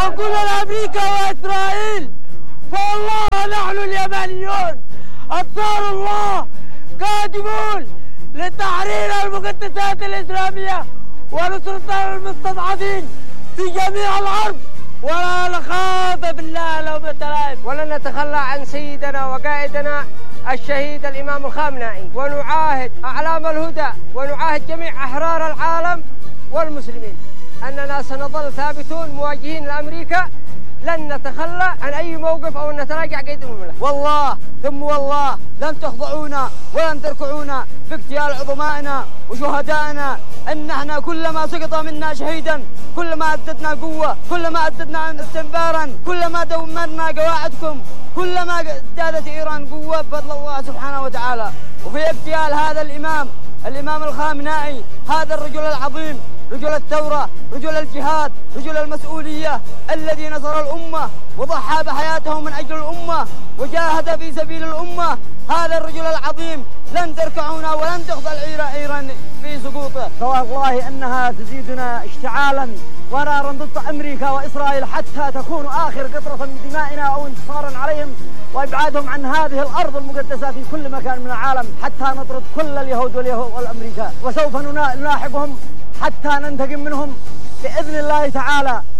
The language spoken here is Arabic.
ونقول لأمريكا وإسرائيل فوالله نحن اليمنيون أنصار الله قادمون لتحرير المقدسات الإسلامية ونصرة المستضعفين في جميع الأرض، ولا نخاف بالله لومة لائم، ولن نتخلى عن سيدنا وقائدنا الشهيد الإمام الخامنائي، ونعاهد أعلام الهدى ونعاهد جميع أحرار العالم والمسلمين أننا سنظل ثابتون مواجهين لأمريكا، لن نتخلى عن أي موقف أو نتراجع قيد المملكة. والله ثم والله لن تخضعونا ولن تركعونا في اغتيال عظمائنا وشهدائنا، أن احنا كلما سقط منا شهيدا كلما أددنا قوة، كلما أددنا استنفارا، كلما دمرنا قواعدكم، كلما ازدادت إيران قوة بفضل الله سبحانه وتعالى. وفي اغتيال هذا الإمام الخامنائي، هذا الرجل العظيم، رجل الثورة، رجل الجهاد، رجل المسؤولية، الذي نصر الأمة وضحى بحياته من أجل الأمة وجاهد في سبيل الأمة، هذا الرجل العظيم لن تركعنا ولن تخضع إيران في سقوطه. فوالله أنها تزيدنا اشتعالا ونارا ضد أمريكا وإسرائيل حتى تكون آخر قطرة من دمائنا أو انتصارا عليهم وإبعادهم عن هذه الأرض المقدسة في كل مكان من العالم، حتى نطرد كل اليهود والأمريكا، وسوف نلاحقهم حتى ننتقم منهم بإذن الله تعالى.